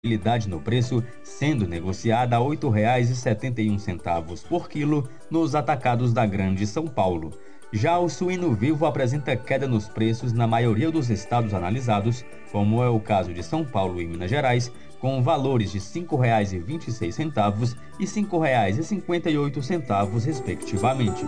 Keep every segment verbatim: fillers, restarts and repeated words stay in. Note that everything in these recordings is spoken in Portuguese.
estabilidade no preço, sendo negociada a oito reais e setenta e um centavos por quilo nos atacados da Grande São Paulo. Já o suíno vivo apresenta queda nos preços na maioria dos estados analisados, como é o caso de São Paulo e Minas Gerais, com valores de cinco reais e vinte e seis centavos e cinco reais e cinquenta e oito centavos, respectivamente.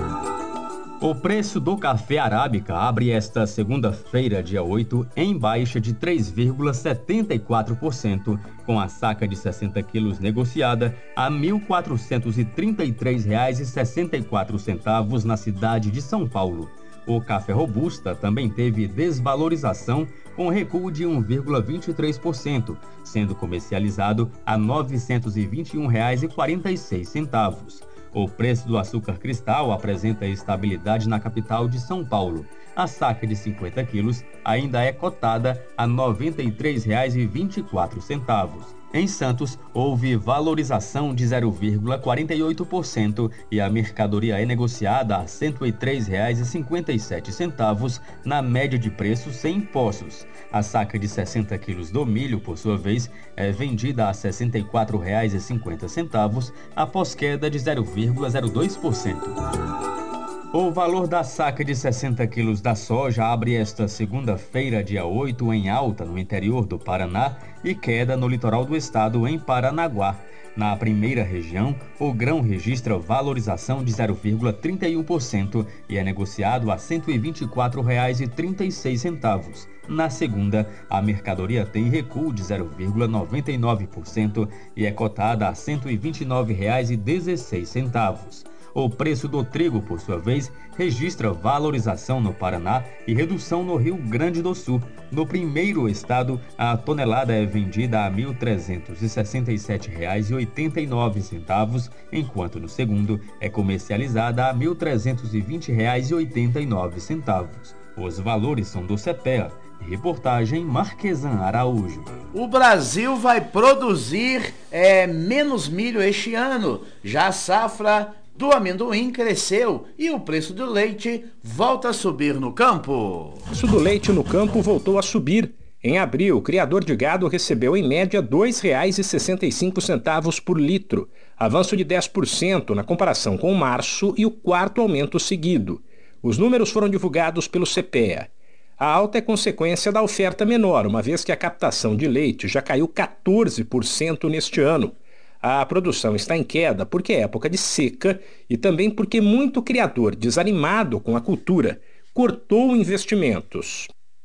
O preço do café arábica abre esta segunda-feira, dia oito, em baixa de três vírgula setenta e quatro por cento, com a saca de sessenta quilos negociada a mil quatrocentos e trinta e três reais e sessenta e quatro centavos na cidade de São Paulo. O café robusta também teve desvalorização, com recuo de um vírgula vinte e três por cento, sendo comercializado a novecentos e vinte e um reais e quarenta e seis centavos. O preço do açúcar cristal apresenta estabilidade na capital de São Paulo. A saca de cinquenta quilos ainda é cotada a noventa e três reais e vinte e quatro centavos. Em Santos, houve valorização de zero vírgula quarenta e oito por cento e a mercadoria é negociada a cento e três reais e cinquenta e sete centavos na média de preços sem impostos. A saca de sessenta quilos do milho, por sua vez, é vendida a sessenta e quatro reais e cinquenta centavos após queda de zero vírgula zero dois por cento. O valor da saca de sessenta quilos da soja abre esta segunda-feira, dia oito, em alta no interior do Paraná e queda no litoral do estado, em Paranaguá. Na primeira região, o grão registra valorização de zero vírgula trinta e um por cento e é negociado a cento e vinte e quatro reais e trinta e seis centavos. Na segunda, a mercadoria tem recuo de zero vírgula noventa e nove por cento e é cotada a cento e vinte e nove reais e dezesseis centavos. O preço do trigo, por sua vez, registra valorização no Paraná e redução no Rio Grande do Sul. No primeiro estado, a tonelada é vendida a mil trezentos e sessenta e sete reais e oitenta e nove centavos, enquanto no segundo é comercializada a mil trezentos e vinte reais e oitenta e nove centavos. Os valores são do CEPEA. Reportagem Marquesan Araújo. O Brasil vai produzir é, menos milho este ano. Já a safra do amendoim cresceu e o preço do leite volta a subir no campo. O preço do leite no campo voltou a subir. Em abril, o criador de gado recebeu em média dois reais e sessenta e cinco centavos por litro, avanço de dez por cento na comparação com março e o quarto aumento seguido. Os números foram divulgados pelo CEPEA. A alta é consequência da oferta menor, uma vez que a captação de leite já caiu quatorze por cento neste ano. A produção está em queda porque é época de seca e também porque muito criador desanimado com a cultura cortou investimentos.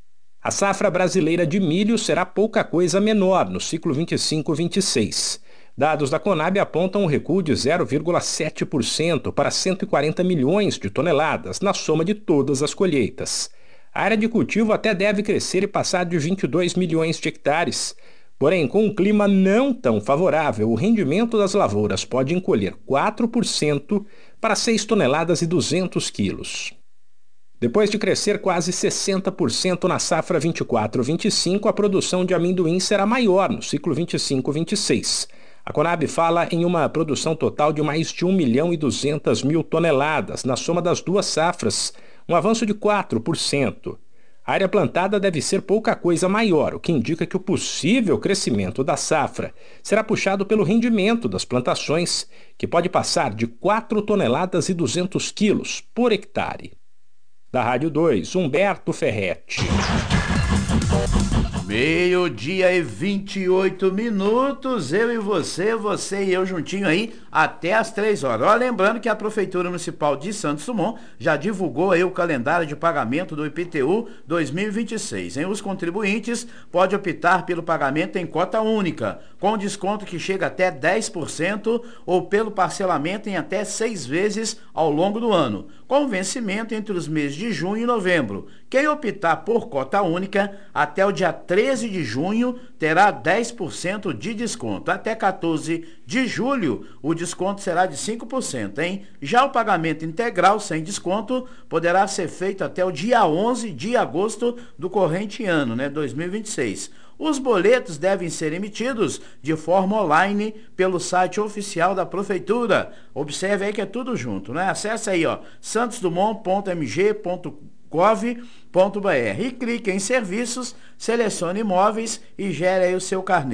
A safra brasileira de milho será pouca coisa menor no ciclo vinte e cinco vinte e seis. Dados da Conab apontam um recuo de zero vírgula sete por cento para cento e quarenta milhões de toneladas na soma de todas as colheitas. A área de cultivo até deve crescer e passar de vinte e dois milhões de hectares. Porém, com um clima não tão favorável, o rendimento das lavouras pode encolher quatro por cento para seis toneladas e duzentos quilos. Depois de crescer quase sessenta por cento na safra vinte e quatro vinte e cinco, a produção de amendoim será maior no ciclo vinte e cinco vinte e seis. A Conab fala em uma produção total de mais de um milhão e duzentas mil toneladas na soma das duas safras, um avanço de quatro por cento. A área plantada deve ser pouca coisa maior, o que indica que o possível crescimento da safra será puxado pelo rendimento das plantações, que pode passar de quatro toneladas e duzentos quilos por hectare. Da Rádio dois, Humberto Ferretti. Meio-dia e vinte e oito minutos, eu e você, você e eu juntinho aí, até às três horas. Ó, lembrando que a Prefeitura Municipal de Santos Dumont já divulgou aí o calendário de pagamento do I P T U dois mil e vinte e seis. Hein? Os contribuintes podem optar pelo pagamento em cota única, com desconto que chega até dez por cento ou pelo parcelamento em até seis vezes ao longo do ano, com vencimento entre os meses de junho e novembro. Quem optar por cota única até o dia treze de junho terá dez por cento de desconto. Até quatorze de julho, o desconto será de cinco por cento, hein? Já o pagamento integral sem desconto poderá ser feito até o dia onze de agosto do corrente ano, né, dois mil e vinte e seis. Os boletos devem ser emitidos de forma online pelo site oficial da Prefeitura. Observe aí que é tudo junto, né? Acesse aí, ó, santos dumont ponto m g ponto gov ponto b r e clique em serviços, selecione imóveis e gere aí o seu carnê.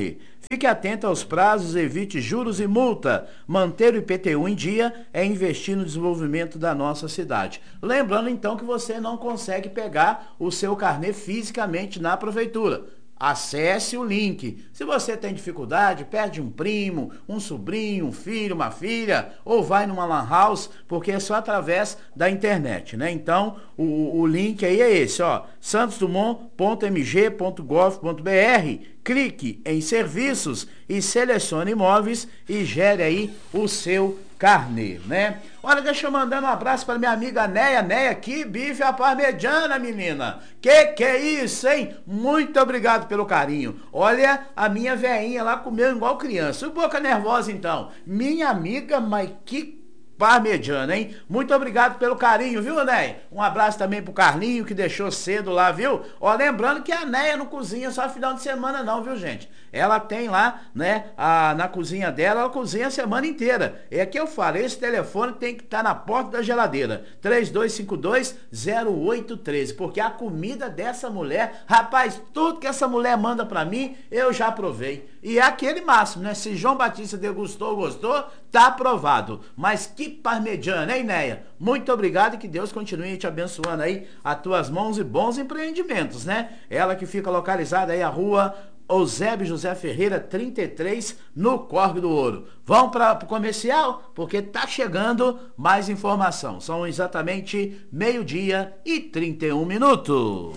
Fique atento aos prazos, evite juros e multa. Manter o I P T U em dia é investir no desenvolvimento da nossa cidade. Lembrando então que você não consegue pegar o seu carnê fisicamente na prefeitura. Acesse o link. Se você tem dificuldade, pede um primo, um sobrinho, um filho, uma filha, ou vai numa lan house, porque é só através da internet, né? Então, o, o link aí é esse, ó, santos dumont ponto m g ponto gov ponto b r. Clique em serviços e selecione imóveis e gere aí o seu carnê, né? Olha, deixa eu mandar um abraço para minha amiga Neia. Neia, que bife à parmegiana, menina. Que que é isso, hein? Muito obrigado pelo carinho. Olha, a minha veinha lá comeu igual criança. E boca nervosa, então. Minha amiga, mas que parmegiana, hein? Muito obrigado pelo carinho, viu, Neia? Um abraço também pro Carlinho, que deixou cedo lá, viu? Ó, lembrando que a Neia não cozinha só final de semana não, viu, gente? Ela tem lá, né, a, na cozinha dela, ela cozinha a semana inteira. É que eu falo, esse telefone tem que estar na porta da geladeira, três dois cinco dois, zero oito um três, porque a comida dessa mulher, rapaz, tudo que essa mulher manda pra mim, eu já provei. E é aquele máximo, né? Se João Batista degustou, gostou, tá aprovado. Mas que parmegiana, hein, Neia? Muito obrigado e que Deus continue te abençoando aí as tuas mãos e bons empreendimentos, né? Ela que fica localizada aí, a rua Eusébio José Ferreira, trinta e três, no Córrego do Ouro. Vamos para o comercial? Porque tá chegando mais informação. São exatamente meio-dia e trinta e um minutos.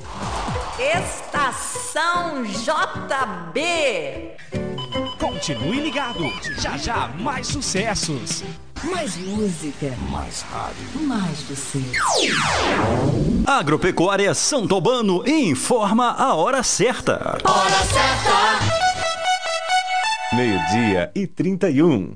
Estação J B. Continue ligado. Já já mais sucessos. Mais música. Mais rádio. Mais você. Agropecuária Santo Albano informa a hora certa. Hora certa. Meio-dia e trinta e um.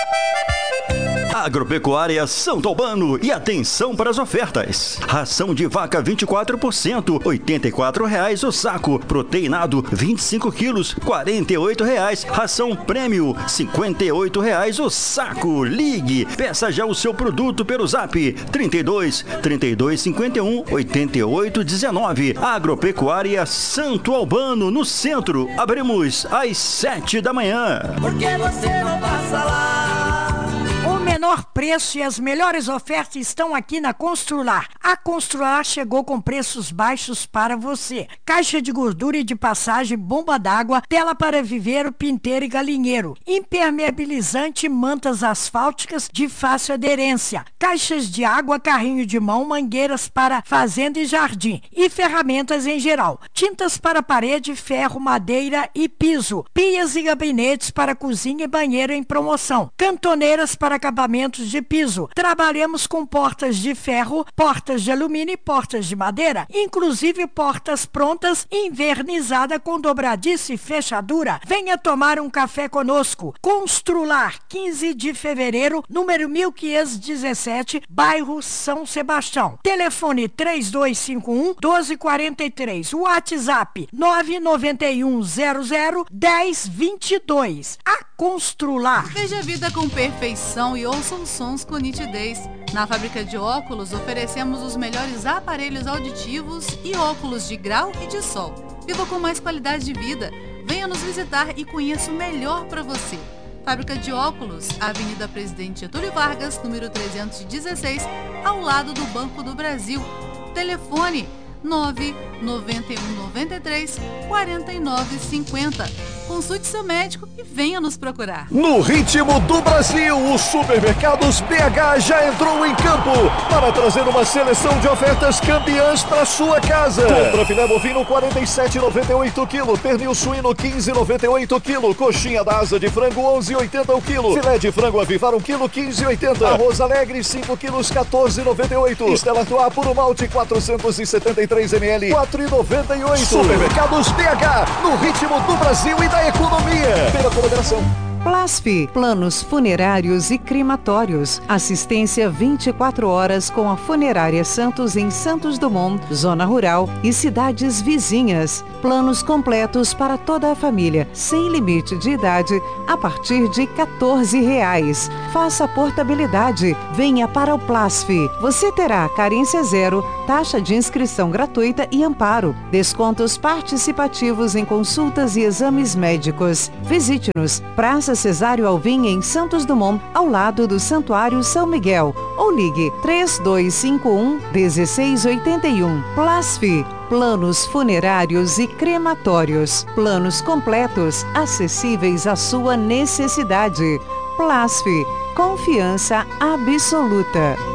Agropecuária Santo Albano, e atenção para as ofertas. Ração de vaca vinte e quatro por cento, oitenta e quatro reais o saco. Proteinado vinte e cinco quilos, quarenta e oito reais. Ração prêmio cinquenta e oito reais o saco. Ligue, peça já o seu produto pelo Zap trinta e dois, trinta e dois, cinquenta e um, oitenta e oito, dezenove. Agropecuária Santo Albano, no centro. Abrimos às sete da manhã. Por que você não passa lá? O menor preço e as melhores ofertas estão aqui na Constrular. A Constrular chegou com preços baixos para você. Caixa de gordura e de passagem, bomba d'água, tela para viveiro, pinteiro e galinheiro, impermeabilizante, mantas asfálticas de fácil aderência, caixas de água, carrinho de mão, mangueiras para fazenda e jardim e ferramentas em geral, tintas para parede, ferro, madeira e piso, pias e gabinetes para cozinha e banheiro em promoção, cantoneiras para acabamentos de piso. Trabalhamos com portas de ferro, portas de alumínio e portas de madeira, inclusive portas prontas, invernizada com dobradiça e fechadura. Venha tomar um café conosco. Constrular, quinze de fevereiro, número mil quinhentos e dezessete, bairro São Sebastião. Telefone três dois cinco um, doze quarenta e três. WhatsApp nove nove um zero zero, dez vinte e dois. A Constrular. Veja a vida com perfeição e ouça os sons com nitidez. Na fábrica de óculos, oferecemos os melhores aparelhos auditivos e óculos de grau e de sol. Viva com mais qualidade de vida. Venha nos visitar e conheça o melhor para você. Fábrica de óculos, Avenida Presidente Getúlio Vargas, número trezentos e dezesseis, ao lado do Banco do Brasil. Telefone nove nove um nove três, quatro nove cinco zero. Consulte seu médico e venha nos procurar. No ritmo do Brasil, o Supermercados B H já entrou em campo para trazer uma seleção de ofertas campeãs para sua casa. Compra filé bovino quarenta e sete reais e noventa e oito quilo, pernil suíno quinze reais e noventa e oito quilo, coxinha da asa de frango onze reais e oitenta o quilo, filé de frango avivar um quilo quinze reais e oitenta, arroz alegre cinco quilos quatorze reais e noventa e oito, Stella Artois puro malte quatrocentos e setenta e três mililitros quatro reais e noventa e oito. Supermercados B H, no ritmo do Brasil e da economia. Pela colaboração. Plasf, planos funerários e crematórios. Assistência vinte e quatro horas com a Funerária Santos em Santos Dumont, Zona Rural e cidades vizinhas. Planos completos para toda a família, sem limite de idade, a partir de quatorze reais. Faça a portabilidade. Venha para o Plasf. Você terá carência zero, taxa de inscrição gratuita e amparo. Descontos participativos em consultas e exames médicos. Visite-nos, Praça Cesário Alvim, em Santos Dumont, ao lado do Santuário São Miguel. Ou ligue três dois cinco um, um seis oito um. Plasf, planos funerários e crematórios. Planos completos, acessíveis à sua necessidade. Plasf, confiança absoluta.